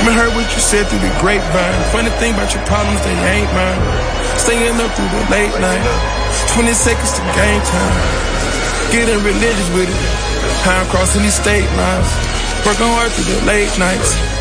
Even heard what you said through the grapevine. Funny thing about your problems, they ain't mine. Staying up through the late night. 20 seconds to game time. Getting religious with it. How I'm crossing these state lines. Working hard through the late nights.